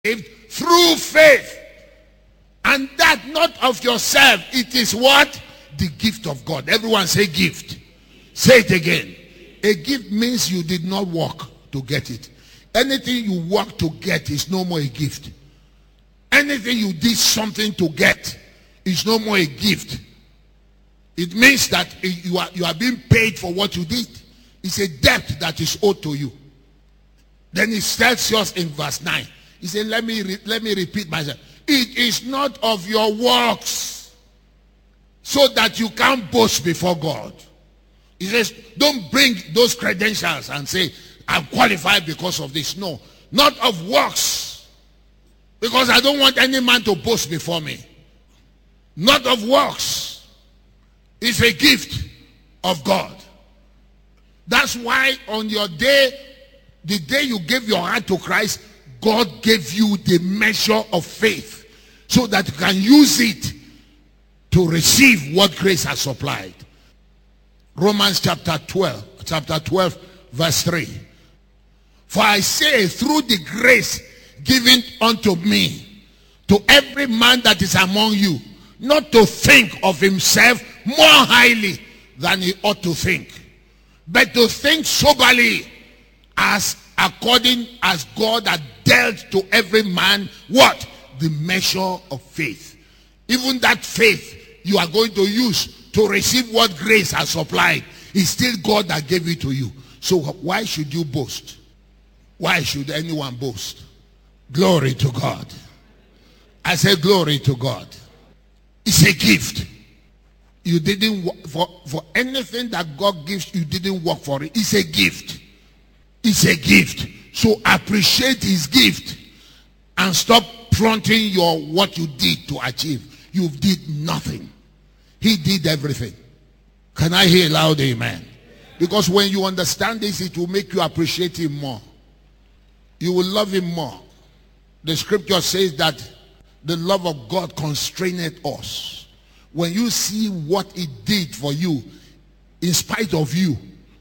through faith. And that not of yourself. It is what? The gift of God. Everyone say gift. Say it again. A gift means you did not work to get it. Anything you work to get is no more a gift. Anything you did something to get is no more a gift. It means that you are being paid for what you did. It's a debt that is owed to you. Then it tells us in verse 9. He said, let me repeat myself. It is not of your works, so that you can't boast before God. He says, don't bring those credentials and say, I'm qualified because of this. No, not of works. Because I don't want any man to boast before me. Not of works. It's a gift of God. That's why on your day, the day you gave your heart to Christ, God gave you the measure of faith so that you can use it to receive what grace has supplied. Romans chapter 12 verse 3. For I say, through the grace given unto me, to every man that is among you, not to think of himself more highly than he ought to think, but to think soberly, as according as God had dealt to every man what? The measure of faith. Even that faith you are going to use to receive what grace has supplied is still God that gave it to you. So why should you boast? Why should anyone boast? Glory to God. I say glory to God. It's a gift. You didn't work for anything that God gives, you didn't work for it. It's a gift. It's a gift. So appreciate his gift and stop flaunting what you did to achieve. You did nothing. He did everything. Can I hear a loud amen? Because when you understand this, it will make you appreciate him more. You will love him more. The scripture says that the love of God constraineth us. When you see what he did for you, in spite of you,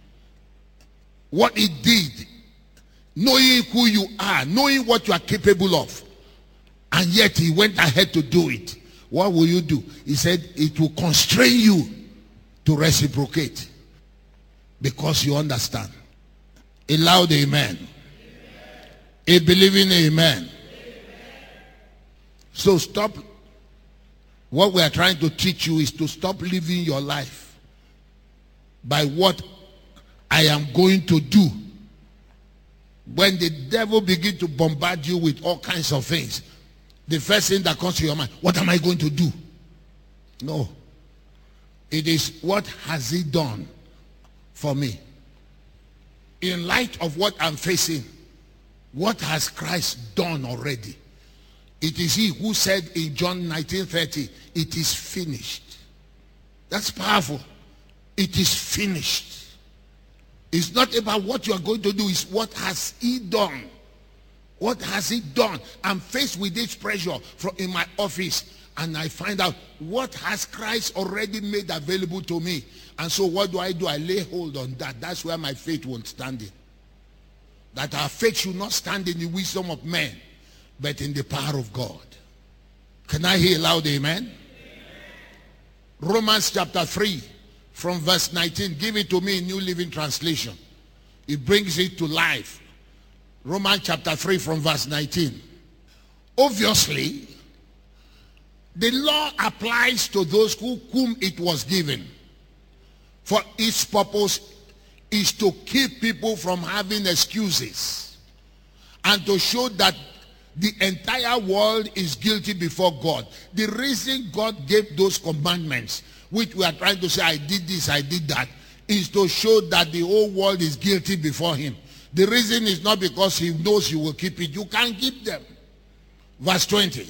what he did, knowing who you are, knowing what you are capable of, and yet he went ahead to do it, what will you do? He said it will constrain you to reciprocate because you understand. A loud amen. A believing amen. So stop. What we are trying to teach you is to stop living your life by what I am going to do. When the devil begins to bombard you with all kinds of things, the first thing that comes to your mind, what am I going to do? No. It is, what has he done for me? In light of what I'm facing, what has Christ done already? It is he who said in John 19:30, it is finished. That's powerful. It is finished. It's not about what you are going to do. It's what has he done. What has he done? I'm faced with this pressure in my office, and I find out what has Christ already made available to me. And so what do? I lay hold on that. That's where my faith will stand in. That our faith should not stand in the wisdom of men, but in the power of God. Can I hear loud amen? Amen. Romans chapter 3 from verse 19. Give it to me in New Living Translation. It brings it to life. Romans chapter 3 from verse 19. Obviously, the law applies to those whom it was given. For its purpose is to keep people from having excuses and to show that the entire world is guilty before God. The reason God gave those commandments, which we are trying to say, I did this, I did that, is to show that the whole world is guilty before him. The reason is not because he knows you will keep it. You can't keep them. Verse 20.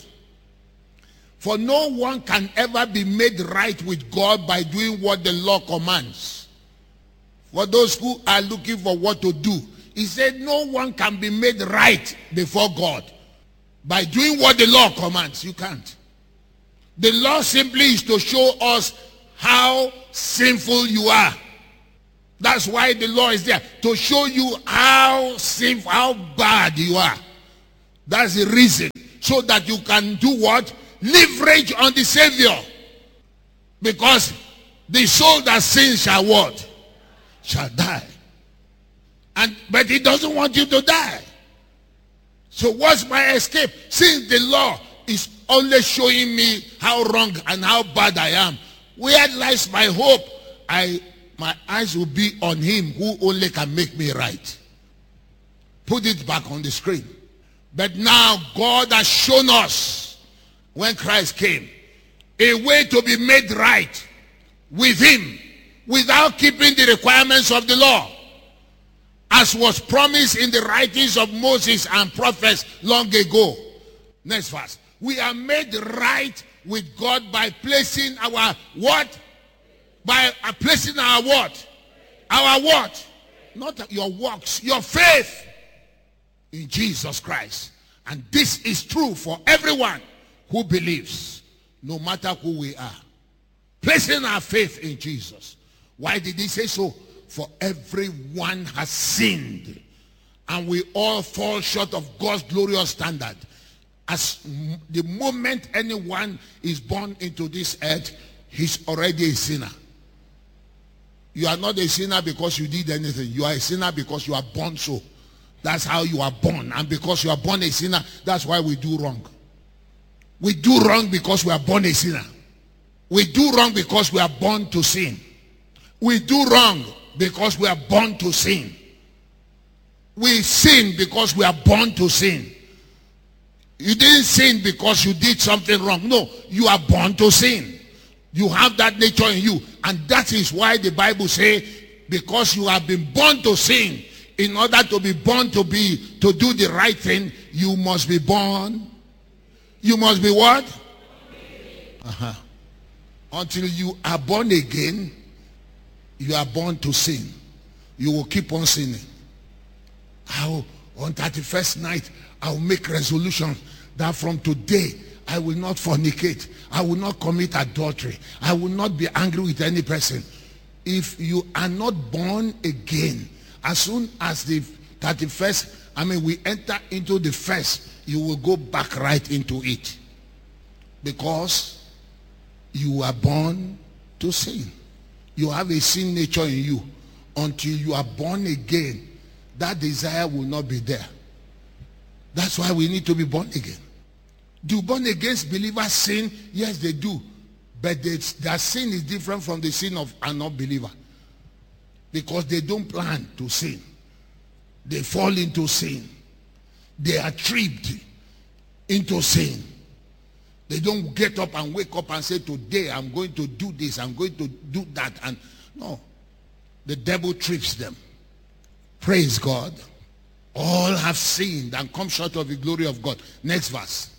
For no one can ever be made right with God by doing what the law commands. For those who are looking for what to do, he said no one can be made right before God by doing what the law commands. You can't. The law simply is to show us how sinful you are. That's why the law is there, to show you how sinful, how bad you are. That's the reason. So that you can do what? Leverage on the Savior. Because the soul that sins shall what? Shall die. But he doesn't want you to die. So what's my escape? Since the law is only showing me how wrong and how bad I am, where lies my hope? My eyes will be on him who only can make me right. Put it back on the screen. But now God has shown us, when Christ came, a way to be made right with him without keeping the requirements of the law, as was promised in the writings of Moses and prophets long ago. Next verse. We are made right with God by placing our what? By placing our what? Our what? Not your works, your faith in Jesus Christ. And this is true for everyone who believes, no matter who we are. Placing our faith in Jesus. Why did he say so? For everyone has sinned, and we all fall short of God's glorious standard. As the moment anyone is born into this earth, he's already a sinner. You are not a sinner because you did anything. You are a sinner because you are born so. That's how you are born. And because you are born a sinner, that's why we do wrong. We do wrong because we are born a sinner. We do wrong because we are born to sin. We do wrong because we are born to sin. We sin because we are born to sin. You didn't sin because you did something wrong. No, you are born to sin. You have that nature in you. And that is why the Bible says, because you have been born to sin, in order to be born to do the right thing, you must be born. You must be what? Until you are born again, you are born to sin. You will keep on sinning. On 31st night, I will make resolution that from today, I will not fornicate. I will not commit adultery. I will not be angry with any person. If you are not born again, as soon as the 31st, we enter into the first, you will go back right into it. Because you are born to sin. You have a sin nature in you. Until you are born again, that desire will not be there. That's why we need to be born again. Do born again believers sin? Yes, they do. But their sin is different from the sin of an unbeliever. Because they don't plan to sin. They fall into sin. They are tripped into sin. They don't get up and wake up and say, today I'm going to do this, I'm going to do that. And no, the devil trips them. Praise God. All have sinned and come short of the glory of God. Next verse.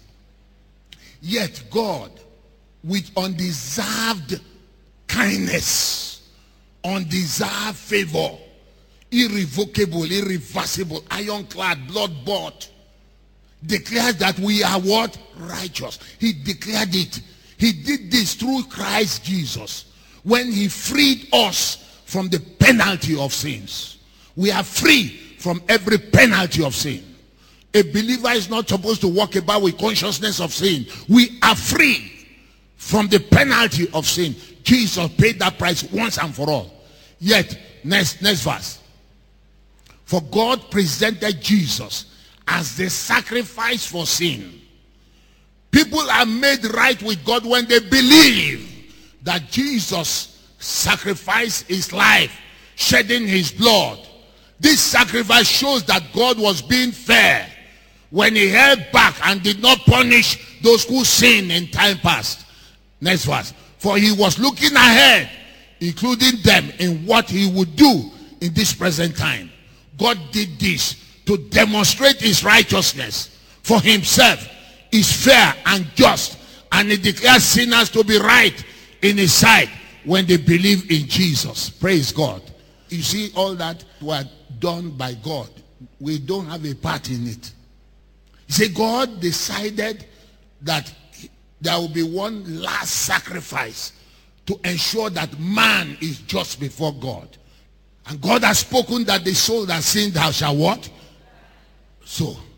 Yet God, with undeserved kindness, undeserved favor, irrevocable, irreversible, ironclad, blood-bought, declares that we are what? Righteous. He declared it. He did this through Christ Jesus when he freed us from the penalty of sins. We are free from every penalty of sin. A believer is not supposed to walk about with consciousness of sin. We are free from the penalty of sin. Jesus paid that price once and for all. Yet, next verse. For God presented Jesus as the sacrifice for sin. People are made right with God when they believe that Jesus sacrificed his life, shedding his blood. This sacrifice shows that God was being fair when he held back and did not punish those who sinned in time past. Next verse. For he was looking ahead, including them, in what he would do in this present time. God did this to demonstrate his righteousness for himself is fair and just, and he declares sinners to be right in his sight when they believe in Jesus. Praise God. You see, all that were done by God. We don't have a part in it. You see, God decided that there will be one last sacrifice to ensure that man is just before God. And God has spoken that the soul that sinned thou shalt what? So,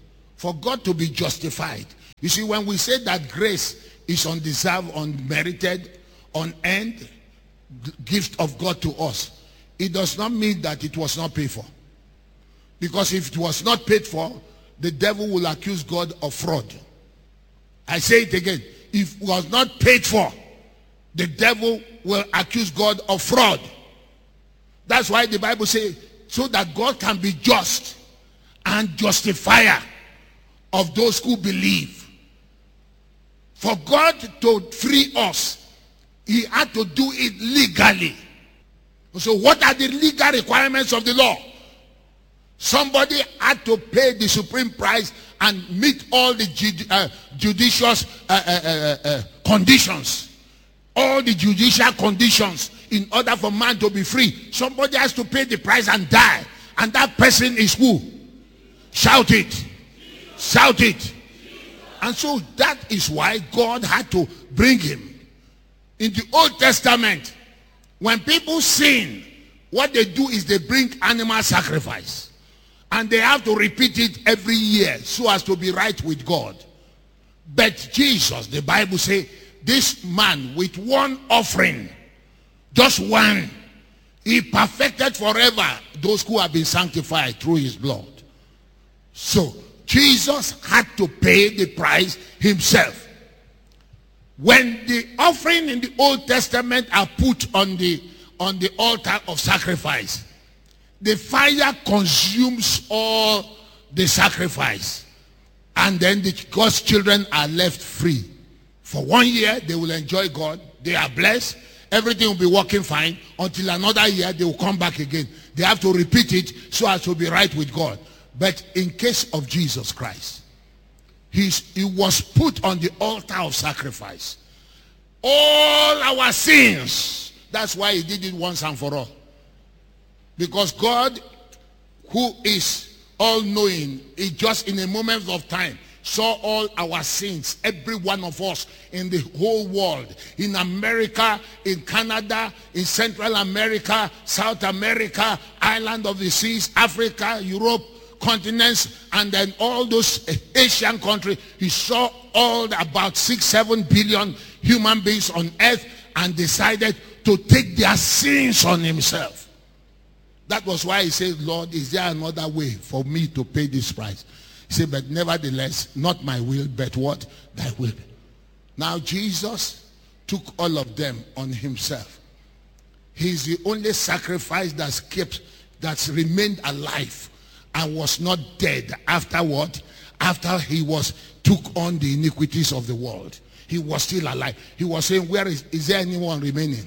for God to be justified. You see, when we say that grace is undeserved, unmerited, unearned gift of God to us, it does not mean that it was not paid for. Because if it was not paid for, the devil will accuse God of fraud. I say it again. If it was not paid for, the devil will accuse God of fraud. That's why the Bible says, so that God can be just and justifier of those who believe. For God to free us, he had to do it legally. So what are the legal requirements of the law? Somebody had to pay the supreme price and meet all the judicious conditions. All the judicial conditions in order for man to be free. Somebody has to pay the price and die. And that person is who? Shout it. Shout it. And so that is why God had to bring him. In the Old Testament, when people sin, what they do is they bring animal sacrifice. And they have to repeat it every year so as to be right with God. But Jesus, the Bible says, this man with one offering, just one, he perfected forever those who have been sanctified through his blood. So Jesus had to pay the price himself. When the offering in the Old Testament are put on the altar of sacrifice, the fire consumes all the sacrifice, and then God's children are left free. For 1 year, they will enjoy God. They are blessed. Everything will be working fine. Until another year, they will come back again. They have to repeat it so as to be right with God. But in case of Jesus Christ, he was put on the altar of sacrifice. All our sins. That's why he did it once and for all. Because God, who is all-knowing, is just in a moment of time saw all our sins, every one of us in the whole world, in America, in Canada, in Central America, South America, island of the seas, Africa, Europe, continents, and then all those Asian countries. He saw all about 6-7 billion human beings on earth and decided to take their sins on himself. That was why he said, Lord, is there another way for me to pay this price? He said, but nevertheless, not my will, but what? Thy will. Now Jesus took all of them on himself. He's the only sacrifice that's remained alive and was not dead after what? After he took on the iniquities of the world. He was still alive. He was saying, is there anyone remaining?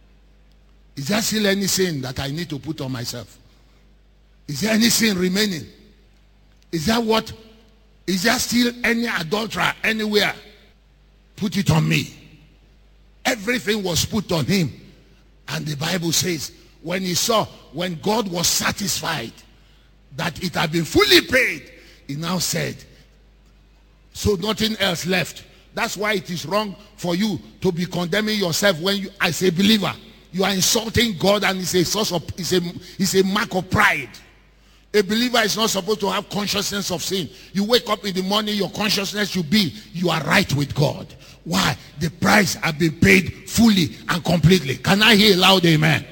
Is there still any sin that I need to put on myself? Is there any sin remaining? Is there still any adulterer anywhere? Put it on me. Everything was put on him. And the Bible says, when God was satisfied that it had been fully paid, he now said, so nothing else left. That's why it is wrong for you to be condemning yourself when you, as a believer, you are insulting God, and it's a mark of pride. A believer is not supposed to have consciousness of sin. You wake up in the morning, your consciousness should be, you are right with God. Why? The price has been paid fully and completely. Can I hear a loud amen?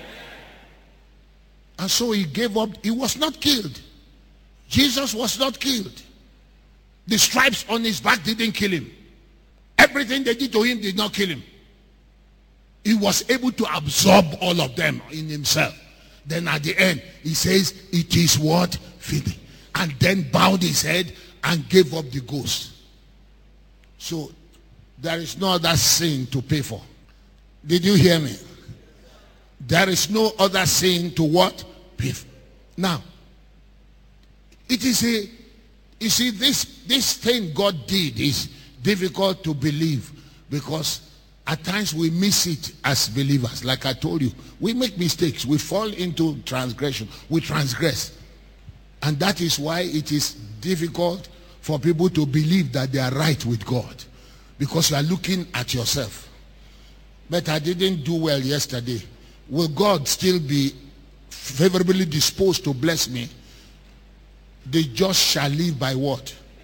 And so he gave up. He was not killed. Jesus was not killed. The stripes on his back didn't kill him. Everything they did to him did not kill him. He was able to absorb all of them in himself. Then at the end, he says, it is what? Finished. And then bowed his head and gave up the ghost. So there is no other sin to pay for. Did you hear me? There is no other sin to what? Pay for. Now, it is you see, this thing God did is difficult to believe, because at times we miss it as believers. Like I told you, we make mistakes. We fall into transgression. We transgress. And that is why it is difficult for people to believe that they are right with God, because you are looking at yourself. But I didn't do well yesterday. Will God still be favorably disposed to bless me? The just shall live by what?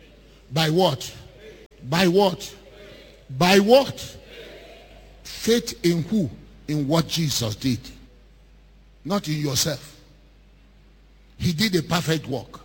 By what? By what? By what? Faith in who? In what Jesus did. Not in yourself. He did a perfect work.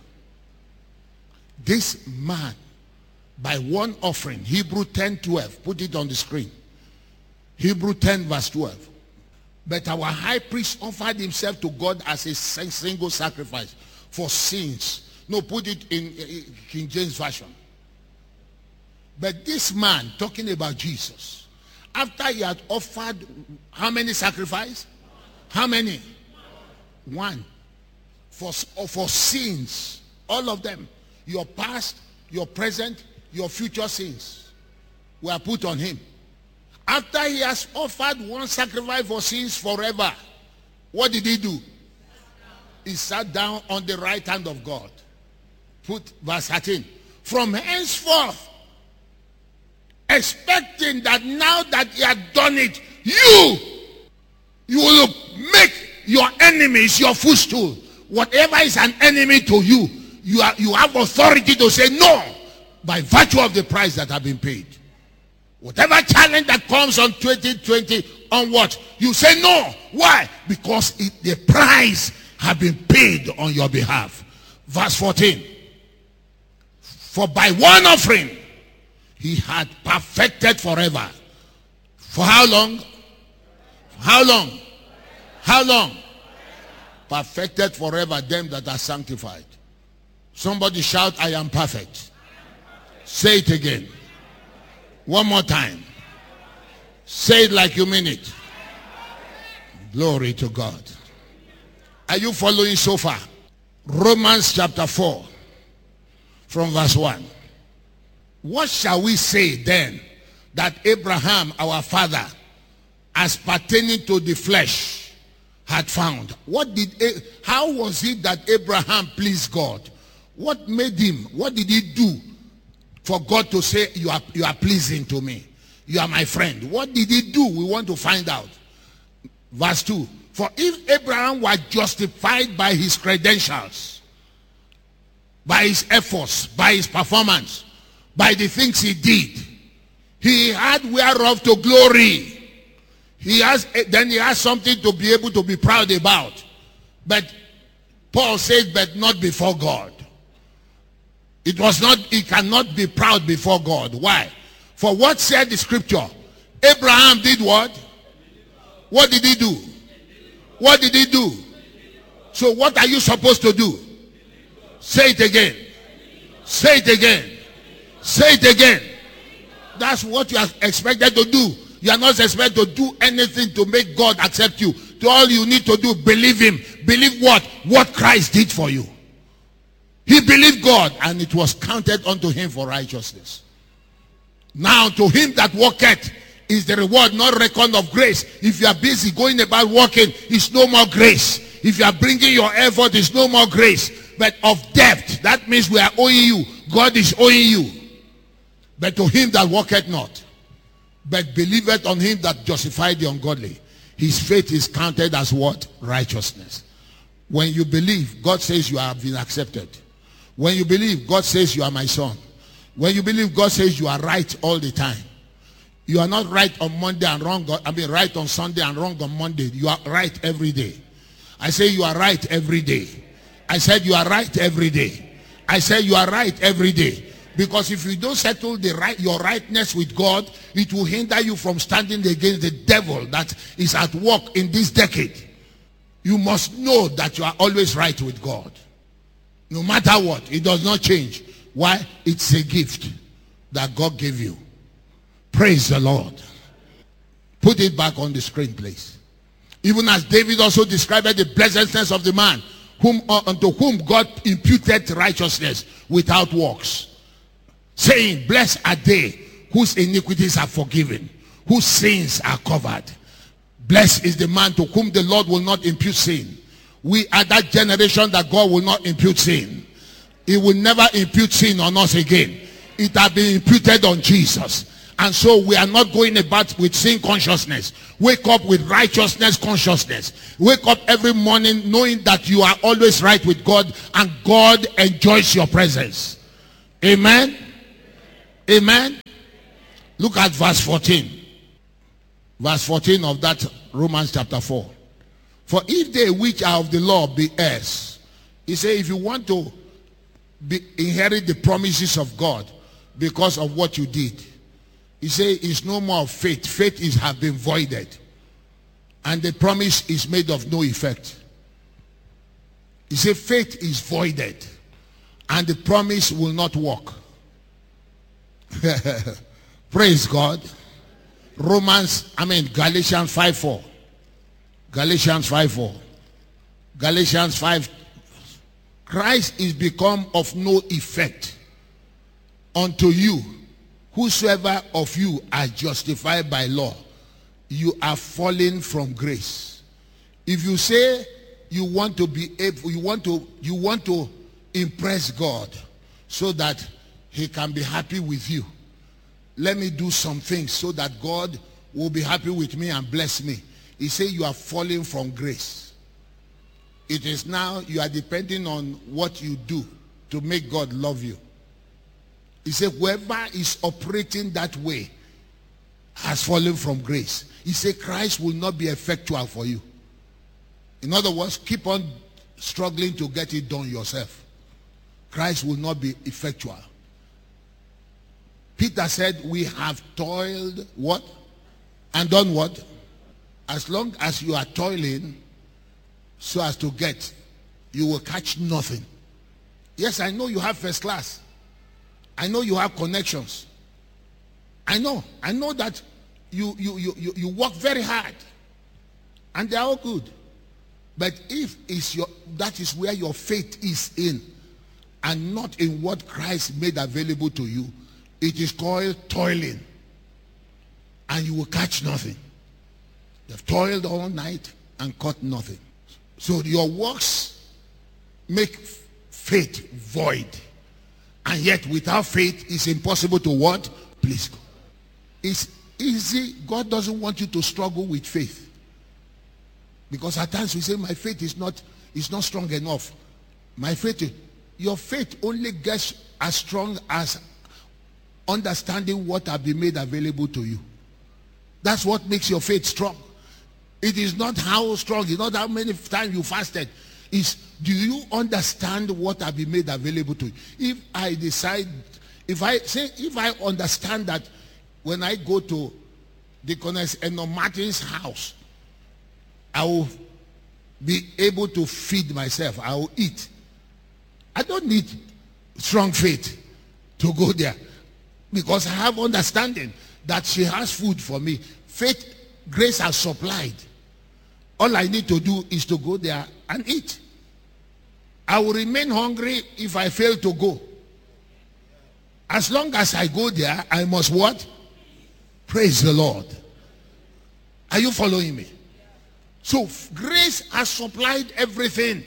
This man, by one offering, Hebrew 10:12, put it on the screen. Hebrew 10 verse 12. But our high priest offered himself to God as a single sacrifice for sins. No, put it in King James Version. But this man, talking about Jesus, after he had offered how many sacrifices? How many? One. For sins. All of them. Your past, your present, your future sins were put on him. After he has offered one sacrifice for sins forever, what did he do? He sat down on the right hand of God. Put verse 13. From henceforth, expecting that now that he had done it, you will make your enemies your footstool. Whatever is an enemy to you, you have authority to say no by virtue of the price that have been paid. Whatever challenge that comes on 2020 onwards, you say no. Why? Because the price has been paid on your behalf. Verse 14. For by one offering, he had perfected forever. For how long? How long? How long? Perfected forever them that are sanctified. Somebody shout, I am perfect. Say it again. One more time. Say it like you mean it. Glory to God. Are you following so far? Romans chapter 4 from verse 1. What shall we say then that Abraham our father, as pertaining to the flesh, had found? How was it that Abraham pleased God? What made him? What did he do for God to say, you are pleasing to me? You are my friend. What did he do? We want to find out. Verse 2. For if Abraham was justified by his credentials, by his efforts, by his performance, by the things he did, he had whereof to glory. Then he has something to be able to be proud about. But Paul says, but not before God. He cannot be proud before God. Why? For what said the scripture? Abraham did what? What did he do? What did he do? So what are you supposed to do? Say it again. Say it again. Say it again. That's what you are expected to do. You are not expected to do anything to make God accept you. All you need to do, believe him. Believe what? What Christ did for you. He believed God, and it was counted unto him for righteousness. Now to him that worketh is the reward not reckoned of grace. If you are busy going about working, it's no more grace. If you are bringing your effort, it's no more grace. But of debt, that means we are owing you. God is owing you. But to him that worketh not, but believeth on him that justified the ungodly, his faith is counted as what? Righteousness. When you believe, God says you have been accepted. When you believe, God says you are my son. When you believe, God says you are right all the time. You are not right on Monday and wrong, right on Sunday and wrong on Monday. You are right every day. I say you are right every day. I said you are right every day. I said you are right every day. Because if you don't settle your rightness with God, it will hinder you from standing against the devil that is at work in this decade. You must know that you are always right with God. No matter what, it does not change. Why? It's a gift that God gave you. Praise the Lord. Put it back on the screen, please. Even as David also described the blessedness of the man unto whom God imputed righteousness without works, saying, blessed are they whose iniquities are forgiven, whose sins are covered. Blessed is the man to whom the Lord will not impute sin. We are that generation that God will not impute sin. He will never impute sin on us again. It has been imputed on Jesus. And so we are not going about with sin consciousness. Wake up with righteousness consciousness. Wake up every morning knowing that you are always right with God and God enjoys your presence. Amen. Amen. Look at verse 14. Verse 14 of that Romans chapter 4. For if they which are of the law be heirs, he said, if you want to inherit the promises of God because of what you did, he said, it's no more of faith. Faith is have been voided, and the promise is made of no effect. He said, faith is voided, and the promise will not work. Praise God. Galatians 5:4. Galatians 5:4. Galatians 5. Christ is become of no effect unto you. Whosoever of you are justified by law, you are fallen from grace. If you say you want to be able, you want to impress God so that he can be happy with you. Let me do some things so that God will be happy with me and bless me. He said you are falling from grace. It is now you are depending on what you do to make God love you. He said whoever is operating that way has fallen from grace. He said Christ will not be effectual for you. In other words, keep on struggling to get it done yourself. Christ will not be effectual. Peter said, we have toiled what? And done what? As long as you are toiling so as to get, you will catch nothing. Yes, I know you have first class. I know you have connections. I know that you work very hard. And they are all good. But if that is where your faith is in, and not in what Christ made available to you, it is called toiling. And you will catch nothing. You've toiled all night and caught nothing. So your works make faith void. And yet without faith, it's impossible to what? Please God. It's easy. God doesn't want you to struggle with faith. Because at times we say, my faith is not strong enough. Your faith only gets as strong as understanding what have been made available to you. That's what makes your faith strong. It is not how strong, it's not how many times you fasted. It's, do you understand what have been made available to you? If I understand that when I go to Deaconess Eno Martin's house, I will be able to feed myself. I will eat. I don't need strong faith to go there, because I have understanding that she has food for me. Faith, grace has supplied. All I need to do is to go there and eat. I will remain hungry if I fail to go. As long as I go there, I must what? Praise the Lord. Are you following me? So grace has supplied everything.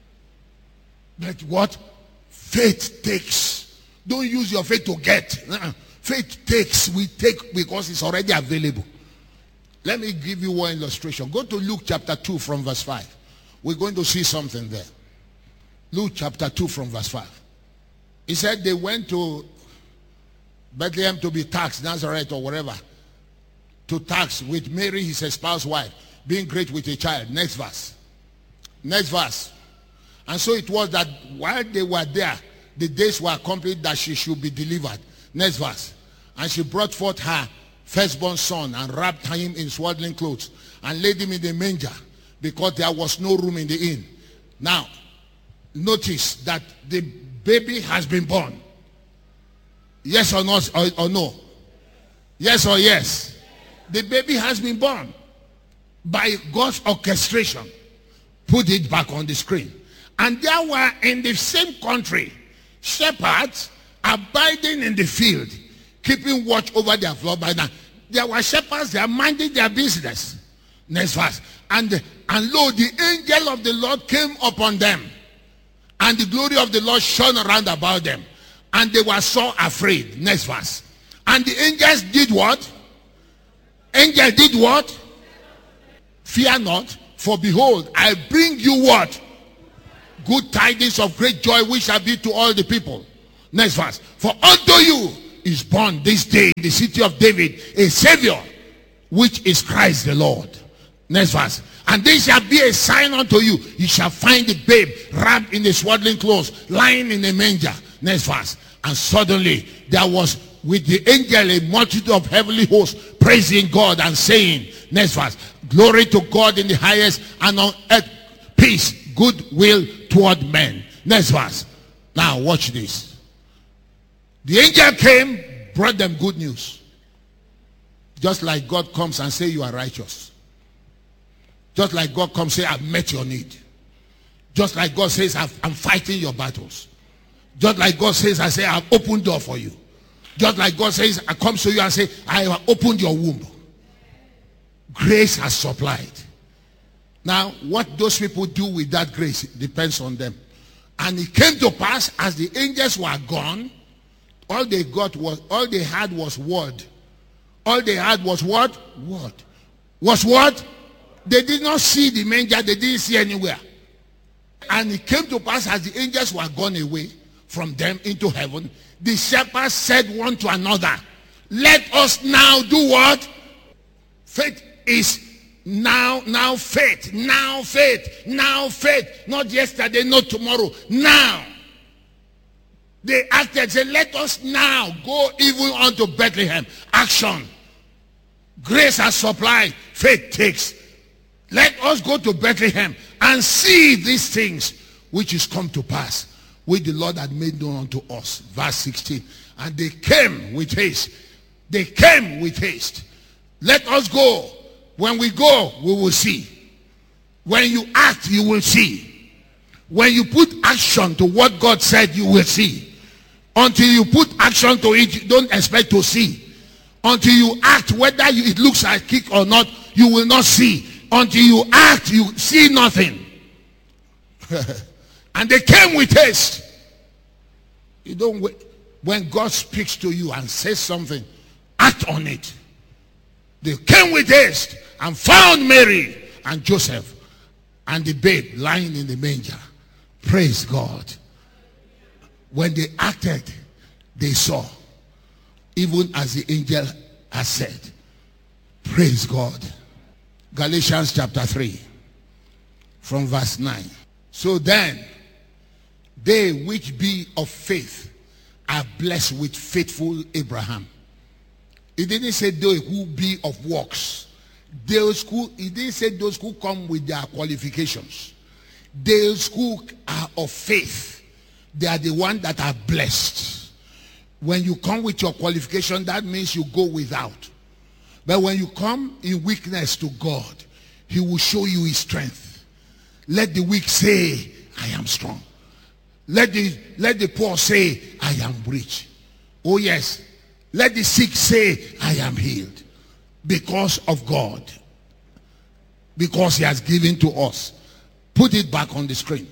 But what? Faith takes. Don't use your faith to get. Faith takes. We take because it's already available. Let me give you one illustration. Go to Luke chapter 2 from verse 5. We're going to see something there. Luke chapter 2 from verse 5. He said they went to Bethlehem to be taxed, Nazareth or whatever, to tax with Mary, his espoused wife, being great with a child. Next verse. Next verse. And so it was that while they were there, the days were accomplished that she should be delivered. Next verse. And she brought forth her firstborn son and wrapped him in swaddling clothes and laid him in the manger, because there was no room in the inn. Now, notice that the baby has been born. Yes or not or no? Yes or yes? The baby has been born by God's orchestration. Put it back on the screen. And there were in the same country shepherds abiding in the field, keeping watch over their flock. By now, there were shepherds, they are minding their business. Next verse. And lo, the angel of the Lord came upon them, and the glory of the Lord shone around about them, and they were so afraid. Next verse. And the angels did what? Angel did what? Fear not, for behold, I bring you what? Good tidings of great joy, which shall be to all the people. Next verse. For unto you is born this day in the city of David a Savior, which is Christ the Lord. Next verse. And this shall be a sign unto you. You shall find the babe wrapped in the swaddling clothes, lying in a manger. Next verse. And suddenly there was with the angel a multitude of heavenly hosts praising God and saying, next verse, glory to God in the highest, and on earth peace, goodwill toward men. Next verse. Now watch this. The angel came, brought them good news. Just like God comes and say you are righteous. Just like God comes and say I've met your need. Just like God says I'm fighting your battles. Just like God says I say I've opened door for you. Just like God says I come to you and say I have opened your womb. Grace has supplied. Now what those people do with that grace depends on them. And it came to pass as the angels were gone, all they had was word. All they had was what? Word. Was what? They did not see the manger. They didn't see anywhere. And it came to pass as the angels were gone away from them into heaven, the shepherds said one to another, let us now do what? Faith is now faith. Now faith. Now faith. Not yesterday, not tomorrow. Now. They acted, said, let us now go even unto Bethlehem. Action. Grace has supplied. Faith takes. Let us go to Bethlehem and see these things which is come to pass, which the Lord had made known unto us. Verse 16. And they came with haste. They came with haste. Let us go. When we go, we will see. When you act, you will see. When you put action to what God said, you will see. Until you put action to it, you don't expect to see. Until you act, whether it looks like kick or not, you will not see. Until you act, you see nothing. And they came with haste. You don't wait. When God speaks to you and says something, act on it. They came with haste and found Mary and Joseph and the babe lying in the manger. Praise God. When they acted, they saw, even as the angel has said. Praise God. Galatians chapter 3, from verse 9. So then, they which be of faith are blessed with faithful Abraham. It didn't say those who be of works. It didn't say those who come with their qualifications. Those who are of faith. They are the ones that are blessed. When you come with your qualification, that means you go without. But when you come in weakness to God, he will show you his strength. Let the weak say, I am strong. Let the poor say, I am rich. Oh yes. Let the sick say, I am healed. Because of God. Because he has given to us. Put it back on the screen.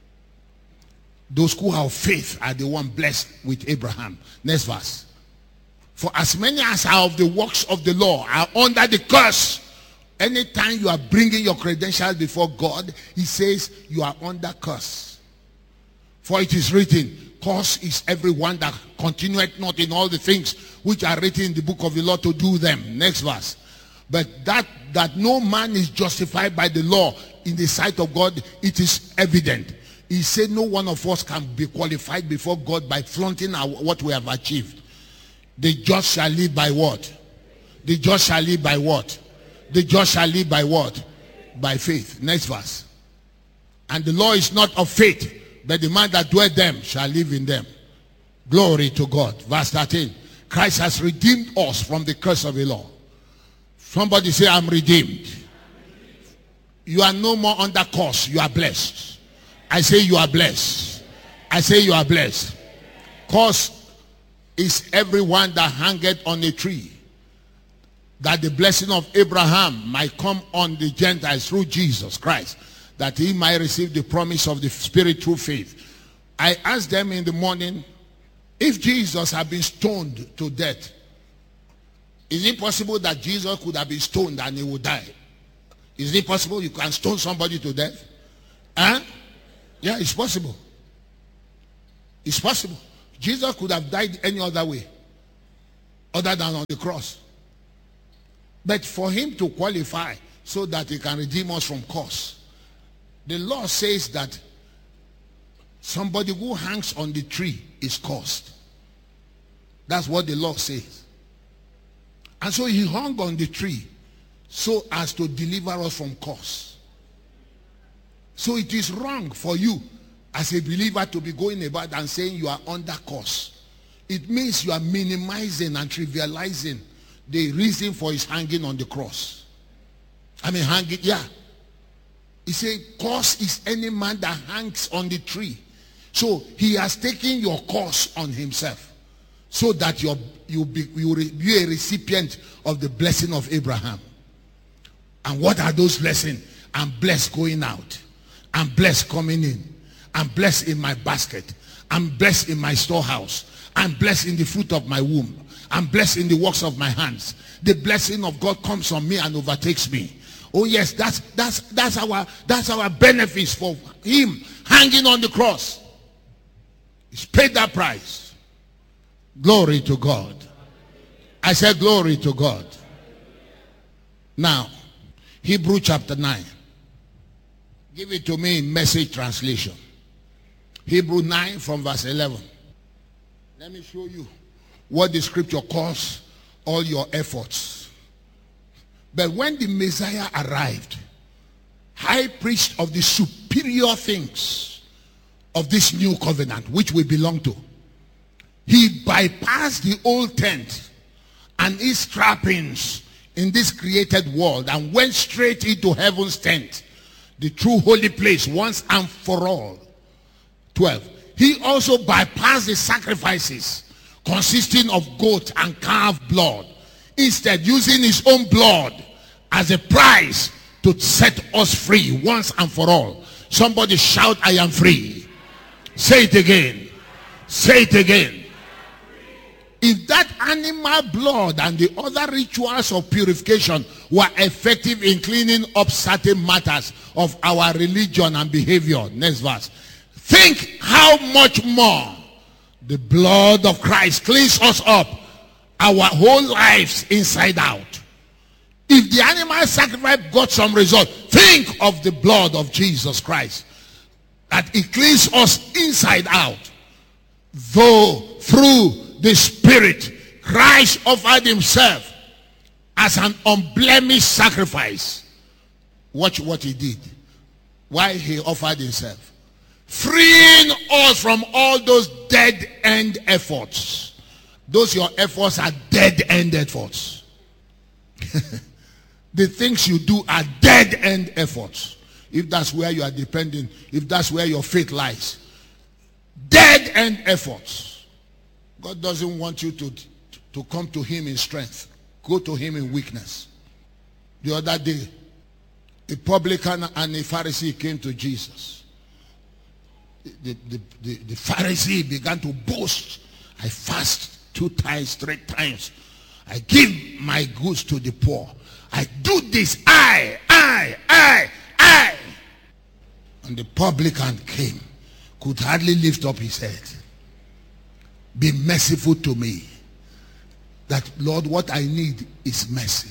Those who have faith are the one blessed with Abraham. Next verse. For as many as are of the works of the law are under the curse. Anytime you are bringing your credentials before God, he says you are under curse. For it is written, curse is everyone that continueth not in all the things which are written in the book of the law to do them. Next verse. But that no man is justified by the law in the sight of God, it is evident. He said no one of us can be qualified before God by flaunting what we have achieved. The just shall live by what? The just shall live by what? The just shall live by what? By faith. Next verse. And the law is not of faith, but the man that doeth them shall live in them. Glory to God. Verse 13. Christ has redeemed us from the curse of the law. Somebody say, I'm redeemed. You are no more under curse. You are blessed. I say you are blessed. I say you are blessed. Curse is everyone that hangeth on a tree, that the blessing of Abraham might come on the Gentiles through Jesus Christ, that he might receive the promise of the Spirit through faith. I asked them in the morning, if Jesus had been stoned to death, is it possible that Jesus could have been stoned and he would die? Is it possible you can stone somebody to death? Huh? Yeah, it's possible. It's possible. Jesus could have died any other way. other than on the cross. But for him to qualify so that he can redeem us from curse, the law says that somebody who hangs on the tree is cursed. That's what the law says. And so he hung on the tree so as to deliver us from curse. So it is wrong for you as a believer to be going about and saying you are under curse. It means you are minimizing and trivializing the reason for his hanging on the cross. Hanging, yeah. He said, curse is any man that hangs on the tree. So he has taken your curse on himself so that you will be a recipient of the blessing of Abraham. And what are those blessings? I'm blessed going out. I'm blessed coming in. I'm blessed in my basket. I'm blessed in my storehouse. I'm blessed in the fruit of my womb. I'm blessed in the works of my hands. The blessing of God comes on me and overtakes me. Oh yes, that's our benefits for him hanging on the cross. He's paid that price. Glory to God. I said glory to God. Now, Hebrew chapter 9. Give it to me in Message translation. Hebrew 9 from verse 11. Let me show you what the scripture calls all your efforts. But when the Messiah arrived, high priest of the superior things of this new covenant which we belong to, he bypassed the old tent and its trappings in this created world and went straight into heaven's tent, the true holy place, once and for all. 12. He also bypassed the sacrifices consisting of goat and calf blood, instead using his own blood as a price to set us free once and for all. Somebody shout, I am free. Say it again. Say it again. If that animal blood and the other rituals of purification were effective in cleaning up certain matters of our religion and behavior, next verse, think how much more the blood of Christ cleans us up, our whole lives inside out. If the animal sacrifice got some result, think of the blood of Jesus Christ, that it cleans us inside out. Though through the Spirit, Christ offered himself as an unblemished sacrifice. Watch what he did. Why he offered himself. Freeing us from all those dead-end efforts. Those your efforts are dead-end efforts. The things you do are dead-end efforts. If that's where you are depending, if that's where your faith lies. Dead-end efforts. God doesn't want you to come to him in strength. Go to him in weakness. The other day, a publican and a Pharisee came to Jesus. The Pharisee began to boast. I fast 2 times, 3 times. I give my goods to the poor. I do this. I. And the publican came. Could hardly lift up his head. Be merciful to me. That, Lord, what I need is mercy.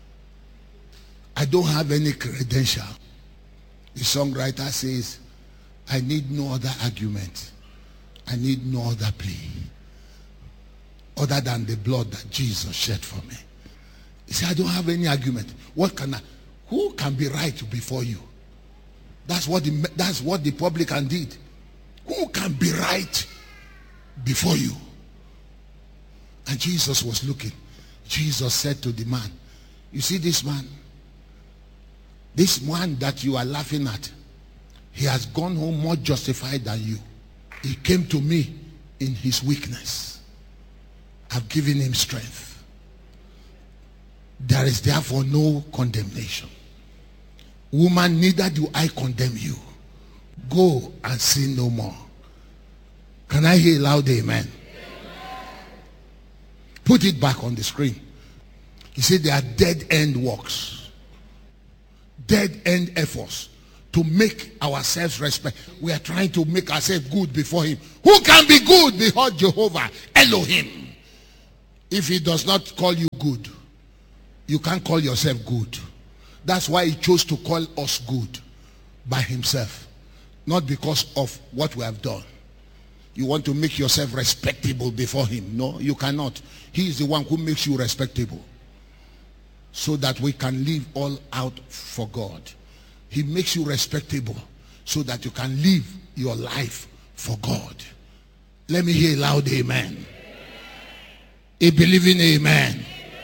I don't have any credential. The songwriter says, I need no other argument. I need no other plea other than the blood that Jesus shed for me. He said, I don't have any argument. Who can be right before you? That's what the publican did. Who can be right before you? And Jesus was looking. Jesus said to the man, you see this man? This man that you are laughing at, he has gone home more justified than you. He came to me in his weakness. I've given him strength. There is therefore no condemnation. Woman, neither do I condemn you. Go and sin no more. Can I hear a loud amen? Put it back on the screen. He said there are dead-end works. Dead-end efforts to make ourselves respect. We are trying to make ourselves good before him. Who can be good before Jehovah? Elohim. If he does not call you good, you can't call yourself good. That's why he chose to call us good by himself, not because of what we have done. You want to make yourself respectable before him. No, you cannot. He is the one who makes you respectable so that we can live all out for God. He makes you respectable so that you can live your life for God. Let me hear a loud amen. A believing amen.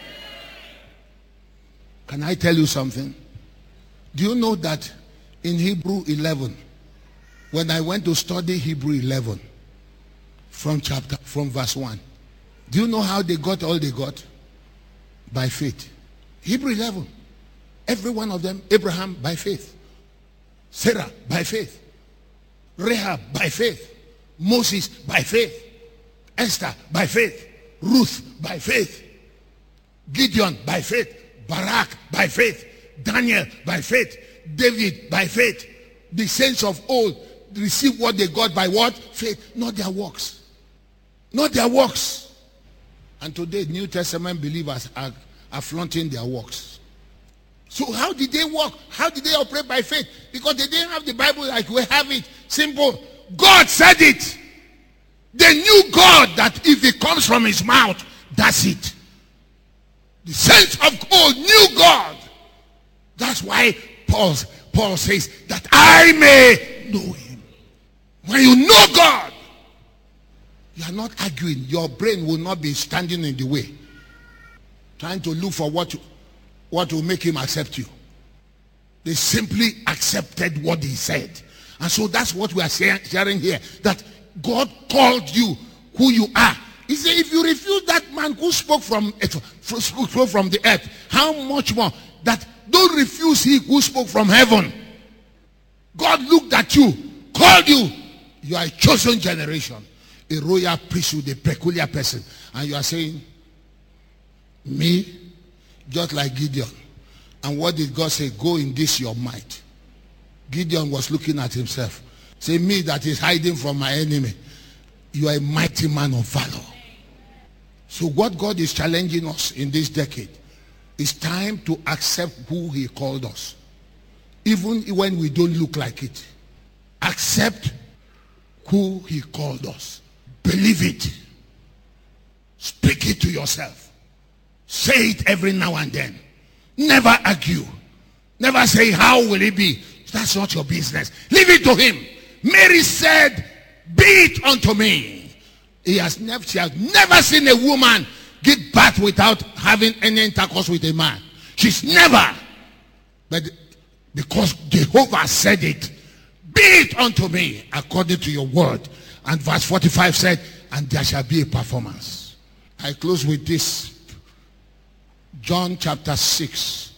Can I tell you something? Do you know that in Hebrew 11, when I went to study Hebrew 11 from verse 1, do you know how they got all they got? By faith. Hebrew 11, every one of them, Abraham by faith, Sarah by faith, Rahab by faith, Moses by faith, Esther by faith, Ruth by faith, Gideon by faith, Barak by faith, Daniel by faith, David by faith. The saints of old received what they got by what? Faith, not their works. Not their works. And today New Testament believers are flaunting their works. So how did they walk? How did they operate by faith? Because they didn't have the Bible like we have it. Simple. God said it. They knew God, that if it comes from his mouth, that's it. The saints of old knew God. That's why Paul says that I may know him. When you know God, you are not arguing. Your brain will not be standing in the way, trying to look for what will make him accept you. They simply accepted what he said. And so that's what we are sharing here. That God called you who you are. He said, if you refuse that man who spoke from the earth, how much more that don't refuse he who spoke from heaven. God looked at you, called you. You are a chosen generation, a royal priesthood, a peculiar person. And you are saying, me, just like Gideon. And what did God say? Go in this your might. Gideon was looking at himself. Say, me that is hiding from my enemy. You are a mighty man of valor. So what God is challenging us in this decade, it's time to accept who he called us. Even when we don't look like it. Accept who he called us. Believe it. Speak it to yourself. Say it every now and then. Never argue. Never say, how will it be? That's not your business. Leave it to him. Mary said, be it unto me. She has never seen a woman give birth without having any intercourse with a man. She's never. But because Jehovah said it, be it unto me according to your word. And verse 45 said, and there shall be a performance. I close with this. John chapter 6,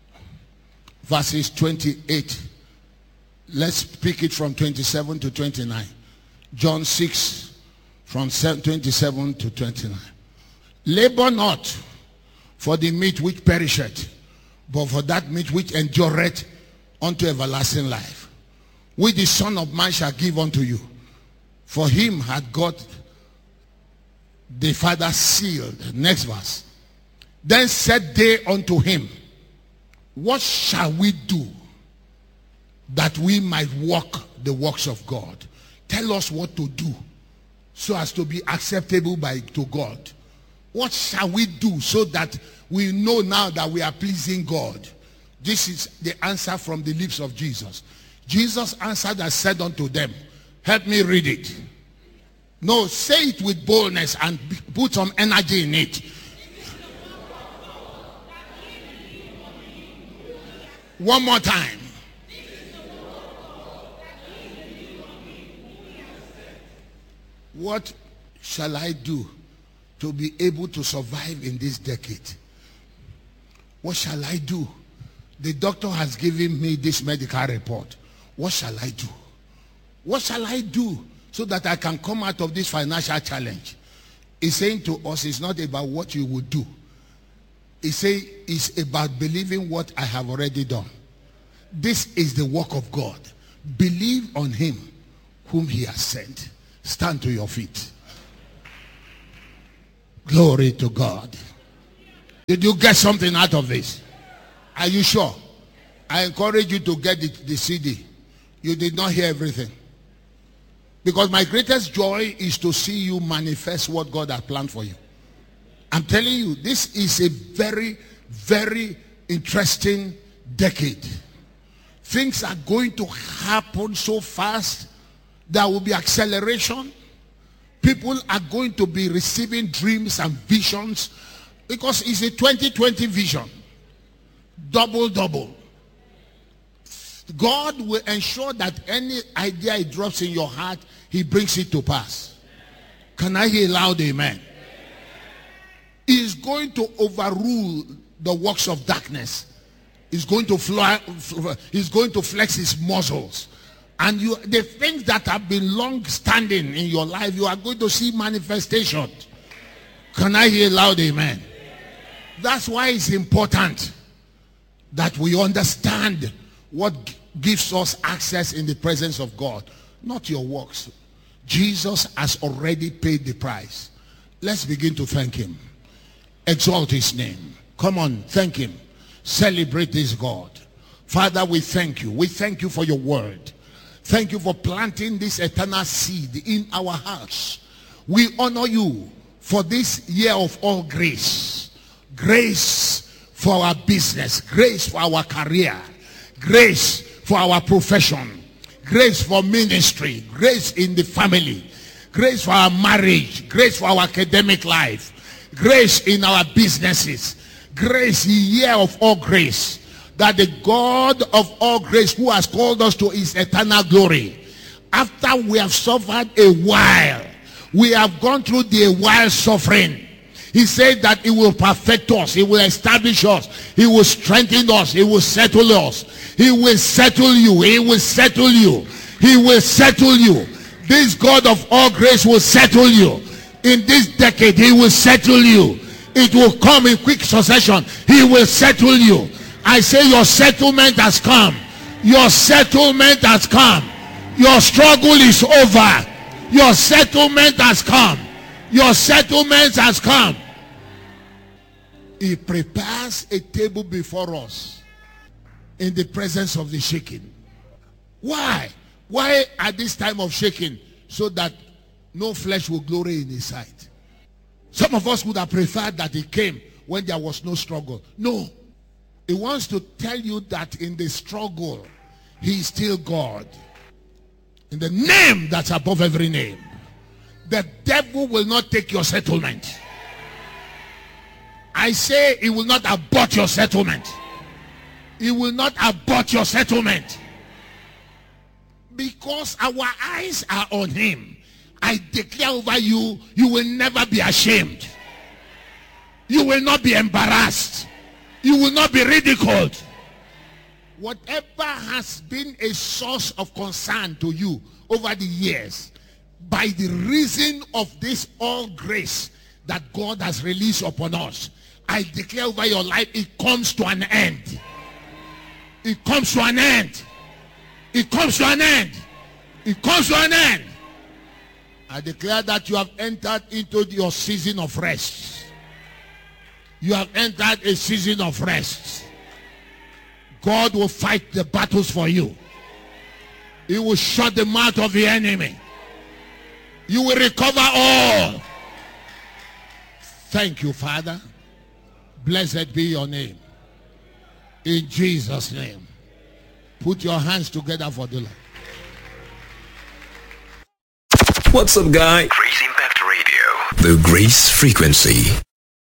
verses 28. Let's pick it from 27 to 29. John 6, from 27 to 29. Labor not for the meat which perisheth, but for that meat which endureth unto everlasting life, which the Son of Man shall give unto you. For him had God the Father sealed. Next verse. Then said they unto him, what shall we do that we might walk the works of God? Tell us what to do so as to be acceptable to God. What shall we do so that we know now that we are pleasing God? This is the answer from the lips of Jesus. Jesus answered and said unto them, help me read it. No, say it with boldness and put some energy in it. One more time. What shall I do to be able to survive in this decade? What shall I do? The doctor has given me this medical report. What shall I do? What shall I do so that I can come out of this financial challenge? He's saying to us, it's not about what you will do. He says it's about believing what I have already done. This is the work of God. Believe on him whom he has sent. Stand to your feet. Glory to God. Did you get something out of this? Are you sure? I encourage you to get the CD. You did not hear everything. Because my greatest joy is to see you manifest what God has planned for you. I'm telling you, this is a very, very interesting decade. Things are going to happen so fast. There will be acceleration. People are going to be receiving dreams and visions because it's a 2020 vision. Double. God will ensure that any idea he drops in your heart, he brings it to pass. Can I hear a loud amen? He is going to overrule the works of darkness. He's going to he's going to flex his muscles. And the things that have been long standing in your life, you are going to see manifestation. Can I hear a loud amen? That's why it's important that we understand what gives us access in the presence of God, not your works. Jesus has already paid the price. Let's begin to thank him. Exalt his name. Come on, thank him. Celebrate this God. Father, we thank you. We thank you for your word. Thank you for planting this eternal seed in our hearts. We honor you for this year of all grace. Grace for our business. Grace for our career. Grace for our profession. Grace for ministry. Grace in the family. Grace for our marriage. Grace for our academic life. Grace in our businesses. Grace, the year of all grace. That the God of all grace who has called us to his eternal glory, after we have suffered a while, we have gone through the while suffering, he said that he will perfect us, he will establish us, he will strengthen us, he will settle us, he will settle you, he will settle you, he will settle you. This God of all grace will settle you. In this decade, he will settle you. It will come in quick succession. He will settle you. I say your settlement has come. Your settlement has come. Your struggle is over. Your settlement has come. Your settlement has come. He prepares a table before us in the presence of the shaking. Why? Why at this time of shaking? So that no flesh will glory in his sight. Some of us would have preferred that he came when there was no struggle. No. He wants to tell you that in the struggle, he is still God. In the name that's above every name. The devil will not take your settlement. I say he will not abort your settlement. He will not abort your settlement. Because our eyes are on him. I declare over you, you will never be ashamed. You will not be embarrassed. You will not be ridiculed. Whatever has been a source of concern to you over the years, by the reason of this all grace that God has released upon us, I declare over your life, it comes to an end. It comes to an end. It comes to an end. It comes to an end. I declare that you have entered into your season of rest. You have entered a season of rest. God will fight the battles for you. He will shut the mouth of the enemy. You will recover all. Thank you, Father. Blessed be your name. In Jesus' name. Put your hands together for the Lord. What's up, guy? Grace Impact Radio. The Grace Frequency.